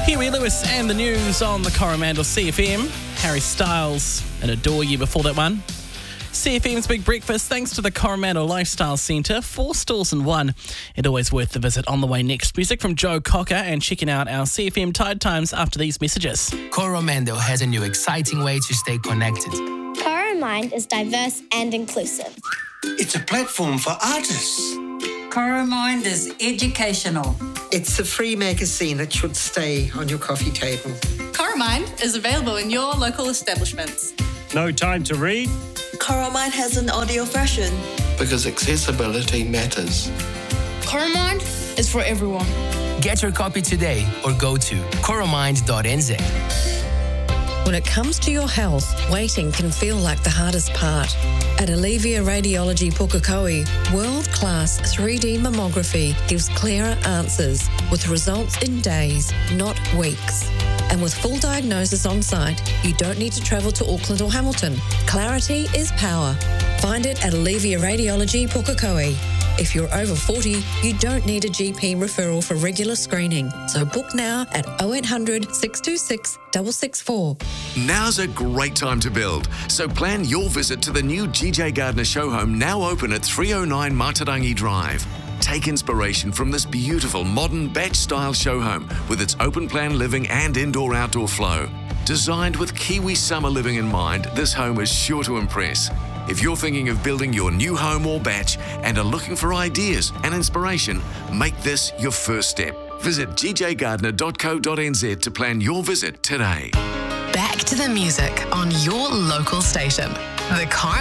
Huey Lewis and the news on the Coromandel CFM. Harry Styles and Adore You before that one. CFM's Big Breakfast, thanks to the Coromandel Lifestyle Centre. 4 stores in one. It's always worth the visit. On the way next, music from Joe Cocker and checking out our CFM Tide Times after these messages. Coromandel has a new exciting way to stay connected. Coromind is diverse and inclusive. It's a platform for artists. Coromind is educational. It's a free magazine that should stay on your coffee table. Coromind is available in your local establishments. No time to read? Coromind has an audio version. Because accessibility matters. Coromind is for everyone. Get your copy today or go to coromind.nz. When it comes to your health, waiting can feel like the hardest part. At Alivia Radiology Pukekohe, world-class 3D mammography gives clearer answers with results in days, not weeks. And with full diagnosis on site, you don't need to travel to Auckland or Hamilton. Clarity is power. Find it at Alivia Radiology Pukekohe. If you're over 40, you don't need a GP referral for regular screening. So book now at 0800 626 664. Now's a great time to build. So plan your visit to the new GJ Gardner show home, now open at 309 Matarangi Drive. Take inspiration from this beautiful modern batch-style show home with its open-plan living and indoor-outdoor flow. Designed with Kiwi summer living in mind, this home is sure to impress. If you're thinking of building your new home or batch and are looking for ideas and inspiration, make this your first step. Visit gjgardner.co.nz to plan your visit today. Back to the music on your local station. The